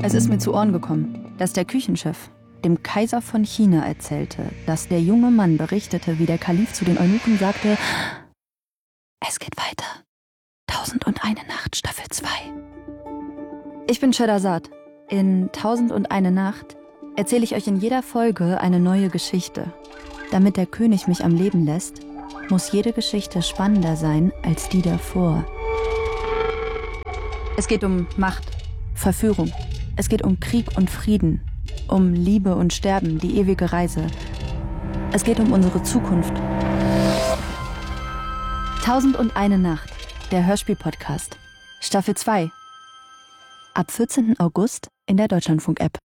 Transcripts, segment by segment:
Es ist mir zu Ohren gekommen, dass der Küchenchef dem Kaiser von China erzählte, dass der junge Mann berichtete, wie der Kalif zu den Eunuchen sagte: Es geht weiter. 1001 Nacht, Staffel 2. Ich bin Scheherazad. In 1001 Nacht erzähle ich euch in jeder Folge eine neue Geschichte. Damit der König mich am Leben lässt, muss jede Geschichte spannender sein als die davor. Es geht um Macht, Verführung. Es geht um Krieg und Frieden, um Liebe und Sterben, die ewige Reise. Es geht um unsere Zukunft. 1001 Nacht, der Hörspiel-Podcast. Staffel 2. Ab 14. August in der Deutschlandfunk-App.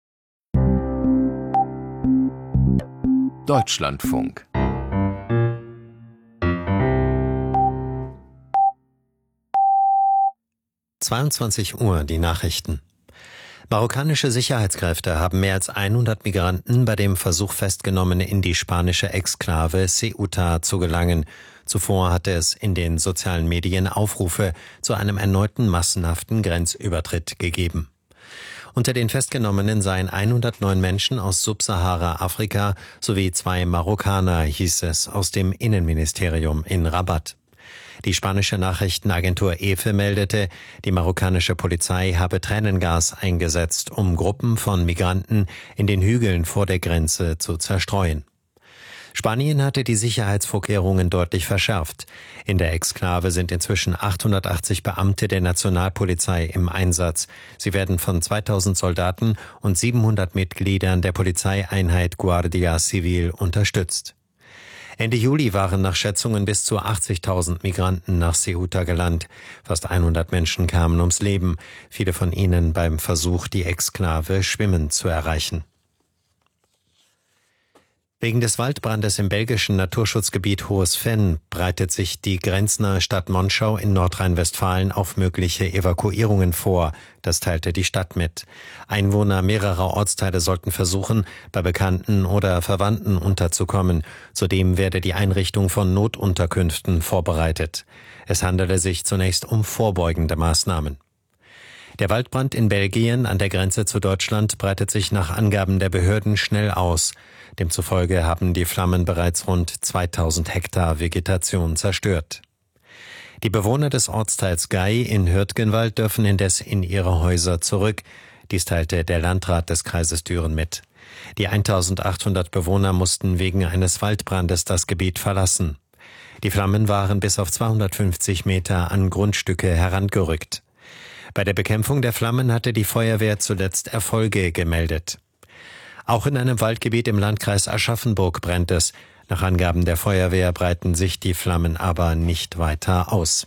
Deutschlandfunk. Uhr, die Nachrichten. Marokkanische Sicherheitskräfte haben mehr als 100 Migranten bei dem Versuch festgenommen, in die spanische Exklave Ceuta zu gelangen. Zuvor hatte es in den sozialen Medien Aufrufe zu einem erneuten massenhaften Grenzübertritt gegeben. Unter den Festgenommenen seien 109 Menschen aus Subsahara-Afrika sowie 2 Marokkaner, hieß es aus dem Innenministerium in Rabat. Die spanische Nachrichtenagentur EFE meldete, die marokkanische Polizei habe Tränengas eingesetzt, um Gruppen von Migranten in den Hügeln vor der Grenze zu zerstreuen. Spanien hatte die Sicherheitsvorkehrungen deutlich verschärft. In der Exklave sind inzwischen 880 Beamte der Nationalpolizei im Einsatz. Sie werden von 2000 Soldaten und 700 Mitgliedern der Polizeieinheit Guardia Civil unterstützt. Ende Juli waren nach Schätzungen bis zu 80.000 Migranten nach Ceuta gelandet. Fast 100 Menschen kamen ums Leben, viele von ihnen beim Versuch, die Exklave schwimmend zu erreichen. Wegen des Waldbrandes im belgischen Naturschutzgebiet Hohes Venn breitet sich die grenznahe Stadt Monschau in Nordrhein-Westfalen auf mögliche Evakuierungen vor. Das teilte die Stadt mit. Einwohner mehrerer Ortsteile sollten versuchen, bei Bekannten oder Verwandten unterzukommen. Zudem werde die Einrichtung von Notunterkünften vorbereitet. Es handele sich zunächst um vorbeugende Maßnahmen. Der Waldbrand in Belgien an der Grenze zu Deutschland breitet sich nach Angaben der Behörden schnell aus. Demzufolge haben die Flammen bereits rund 2000 Hektar Vegetation zerstört. Die Bewohner des Ortsteils Gey in Hürtgenwald dürfen indes in ihre Häuser zurück. Dies teilte der Landrat des Kreises Düren mit. Die 1800 Bewohner mussten wegen eines Waldbrandes das Gebiet verlassen. Die Flammen waren bis auf 250 Meter an Grundstücke herangerückt. Bei der Bekämpfung der Flammen hatte die Feuerwehr zuletzt Erfolge gemeldet. Auch in einem Waldgebiet im Landkreis Aschaffenburg brennt es. Nach Angaben der Feuerwehr breiten sich die Flammen aber nicht weiter aus.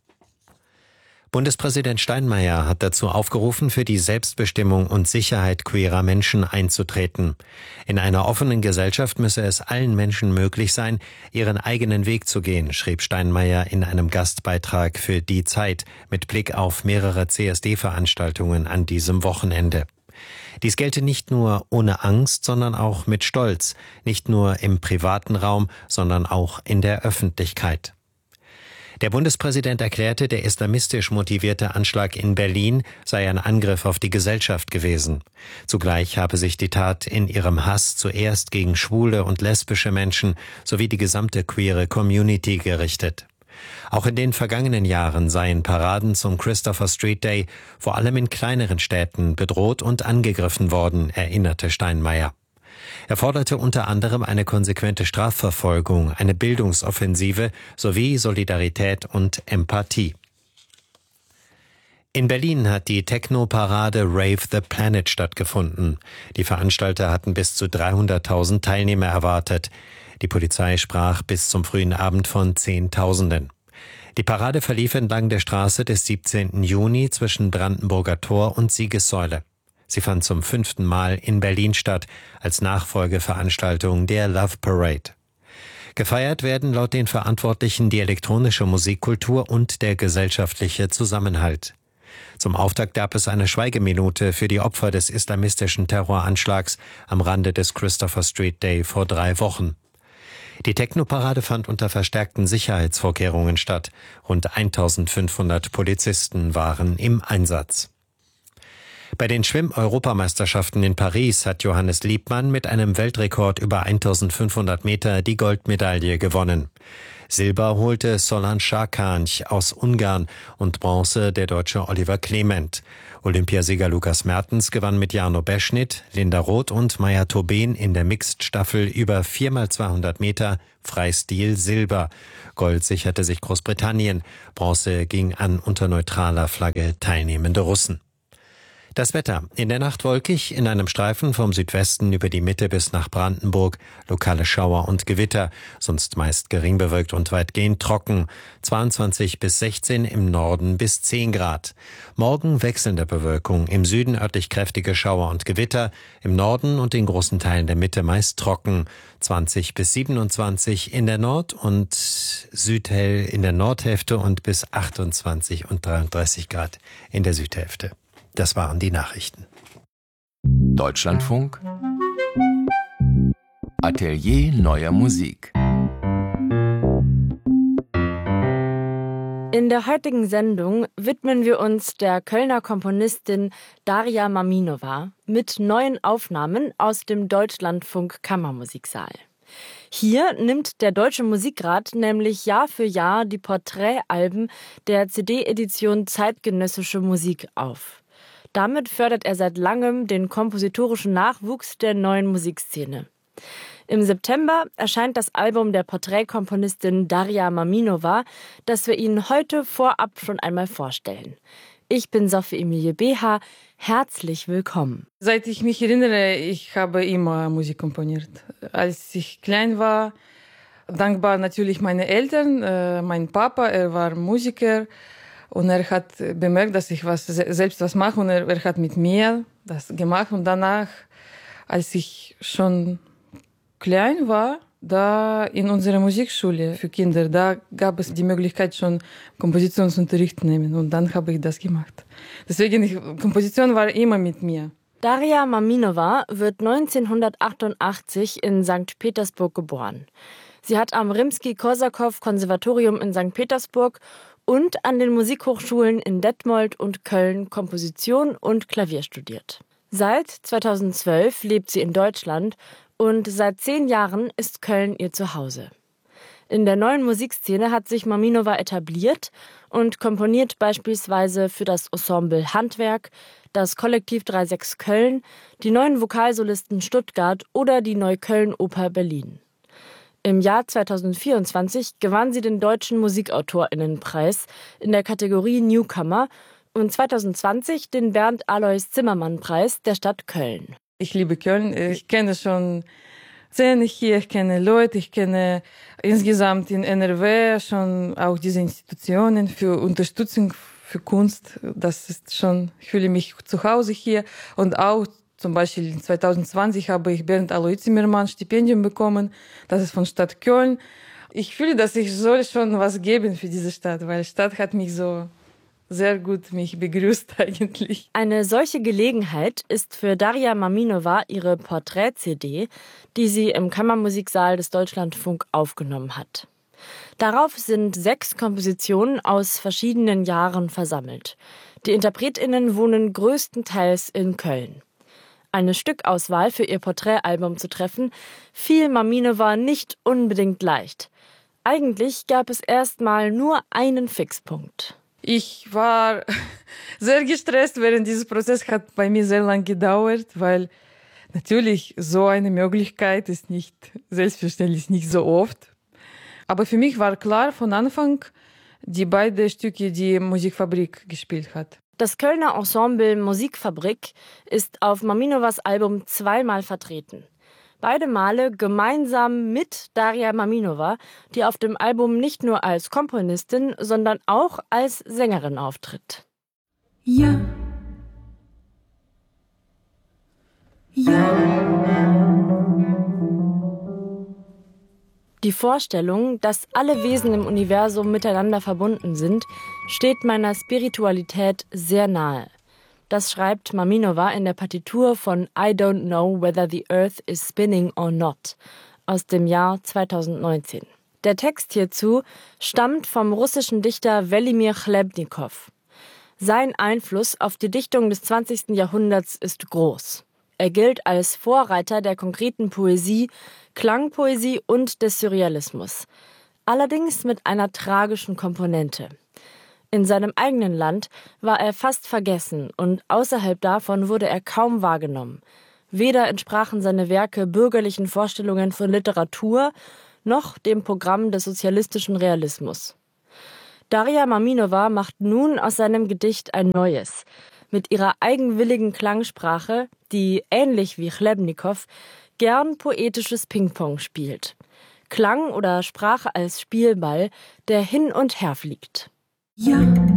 Bundespräsident Steinmeier hat dazu aufgerufen, für die Selbstbestimmung und Sicherheit queerer Menschen einzutreten. In einer offenen Gesellschaft müsse es allen Menschen möglich sein, ihren eigenen Weg zu gehen, schrieb Steinmeier in einem Gastbeitrag für Die Zeit mit Blick auf mehrere CSD-Veranstaltungen an diesem Wochenende. Dies gelte nicht nur ohne Angst, sondern auch mit Stolz, nicht nur im privaten Raum, sondern auch in der Öffentlichkeit. Der Bundespräsident erklärte, der islamistisch motivierte Anschlag in Berlin sei ein Angriff auf die Gesellschaft gewesen. Zugleich habe sich die Tat in ihrem Hass zuerst gegen schwule und lesbische Menschen sowie die gesamte queere Community gerichtet. Auch in den vergangenen Jahren seien Paraden zum Christopher Street Day vor allem in kleineren Städten bedroht und angegriffen worden, erinnerte Steinmeier. Er forderte unter anderem eine konsequente Strafverfolgung, eine Bildungsoffensive sowie Solidarität und Empathie. In Berlin hat die Techno-Parade Rave the Planet stattgefunden. Die Veranstalter hatten bis zu 300.000 Teilnehmer erwartet. Die Polizei sprach bis zum frühen Abend von Zehntausenden. Die Parade verlief entlang der Straße des 17. Juni zwischen Brandenburger Tor und Siegessäule. Sie fand zum 5. Mal in Berlin statt, als Nachfolgeveranstaltung der Love Parade. Gefeiert werden laut den Verantwortlichen die elektronische Musikkultur und der gesellschaftliche Zusammenhalt. Zum Auftakt gab es eine Schweigeminute für die Opfer des islamistischen Terroranschlags am Rande des Christopher Street Day vor 3 Wochen. Die Technoparade fand unter verstärkten Sicherheitsvorkehrungen statt. Rund 1500 Polizisten waren im Einsatz. Bei den Schwimm-Europameisterschaften in Paris hat Johannes Liebmann mit einem Weltrekord über 1500 Meter die Goldmedaille gewonnen. Silber holte Solan Sarkanch aus Ungarn und Bronze der Deutsche Oliver Clement. Olympiasieger Lukas Mertens gewann mit Jarno Beschnitt, Linda Roth und Maja Tobin in der Mixed-Staffel über 4x200 Meter Freistil Silber. Gold sicherte sich Großbritannien. Bronze ging an unter neutraler Flagge teilnehmende Russen. Das Wetter. In der Nacht wolkig, in einem Streifen vom Südwesten über die Mitte bis nach Brandenburg. Lokale Schauer und Gewitter, sonst meist gering bewölkt und weitgehend trocken. 22 bis 16, im Norden bis 10 Grad. Morgen wechselnde Bewölkung, im Süden örtlich kräftige Schauer und Gewitter, im Norden und in großen Teilen der Mitte meist trocken. 20 bis 27 in der Nord- und Südhälfte, in der Nordhälfte und bis 28 und 33 Grad in der Südhälfte. Das waren die Nachrichten. Deutschlandfunk Atelier neuer Musik. In der heutigen Sendung widmen wir uns der Kölner Komponistin Daria Maminová mit neuen Aufnahmen aus dem Deutschlandfunk Kammermusiksaal. Hier nimmt der Deutsche Musikrat nämlich Jahr für Jahr die Porträtalben der CD-Edition Zeitgenössische Musik auf. Damit fördert er seit langem den kompositorischen Nachwuchs der neuen Musikszene. Im September erscheint das Album der Porträtkomponistin Daria Maminová, das wir Ihnen heute vorab schon einmal vorstellen. Ich bin Sophie Emilie Beha. Herzlich willkommen. Seit ich mich erinnere, ich habe immer Musik komponiert. Als ich klein war, dankbar natürlich meine Eltern, mein Papa, er war Musiker. Und er hat bemerkt, dass ich selbst was mache und er hat mit mir das gemacht. Und danach, als ich schon klein war, da in unserer Musikschule für Kinder, da gab es die Möglichkeit schon Kompositionsunterricht zu nehmen. Und dann habe ich das gemacht. Deswegen, Komposition war immer mit mir. Daria Maminová wird 1988 in St. Petersburg geboren. Sie hat am Rimski-Korsakow-Konservatorium in St. Petersburg und an den Musikhochschulen in Detmold und Köln Komposition und Klavier studiert. Seit 2012 lebt sie in Deutschland und seit 10 Jahren ist Köln ihr Zuhause. In der neuen Musikszene hat sich Maminová etabliert und komponiert beispielsweise für das Ensemble Handwerk, das Kollektiv 36 Köln, die neuen Vokalsolisten Stuttgart oder die Neukölln-Oper Berlin. Im Jahr 2024 gewann sie den Deutschen Musikautorinnenpreis in der Kategorie Newcomer und 2020 den Bernd-Alois-Zimmermann-Preis der Stadt Köln. Ich liebe Köln. Ich kenne schon Szene hier, ich kenne Leute, ich kenne insgesamt in NRW schon auch diese Institutionen für Unterstützung für Kunst. Das ist schon, ich fühle mich zu Hause hier und auch zum Beispiel 2020 habe ich Bernd-Alois-Zimmermann-Stipendium bekommen. Das ist von Stadt Köln. Ich fühle, dass ich soll schon was geben für diese Stadt, weil die Stadt hat mich so sehr gut begrüßt eigentlich. Eine solche Gelegenheit ist für Daria Maminová ihre Porträt-CD, die sie im Kammermusiksaal des Deutschlandfunk aufgenommen hat. Darauf sind 6 Kompositionen aus verschiedenen Jahren versammelt. Die InterpretInnen wohnen größtenteils in Köln. Eine Stückauswahl für ihr Porträtalbum zu treffen, fiel Maminová nicht unbedingt leicht. Eigentlich gab es erstmal nur einen Fixpunkt. Ich war sehr gestresst während dieses Prozesses, hat bei mir sehr lange gedauert, weil natürlich so eine Möglichkeit ist nicht selbstverständlich, nicht so oft. Aber für mich war klar von Anfang, die beiden Stücke, die Musikfabrik gespielt hat. Das Kölner Ensemble Musikfabrik ist auf Maminovás Album 2-mal vertreten. Beide Male gemeinsam mit Daria Maminová, die auf dem Album nicht nur als Komponistin, sondern auch als Sängerin auftritt. Ja. Die Vorstellung, dass alle Wesen im Universum miteinander verbunden sind, steht meiner Spiritualität sehr nahe. Das schreibt Maminová in der Partitur von I Don't Know Whether the Earth is Spinning or Not aus dem Jahr 2019. Der Text hierzu stammt vom russischen Dichter Welimir Chlebnikow. Sein Einfluss auf die Dichtung des 20. Jahrhunderts ist groß. Er gilt als Vorreiter der konkreten Poesie, Klangpoesie und des Surrealismus. Allerdings mit einer tragischen Komponente. In seinem eigenen Land war er fast vergessen und außerhalb davon wurde er kaum wahrgenommen. Weder entsprachen seine Werke bürgerlichen Vorstellungen von Literatur noch dem Programm des sozialistischen Realismus. Darja Maminová macht nun aus seinem Gedicht ein neues. Mit ihrer eigenwilligen Klangsprache, die ähnlich wie Chlebnikow gern poetisches Ping-Pong spielt. Klang oder Sprache als Spielball, der hin und her fliegt. Ja.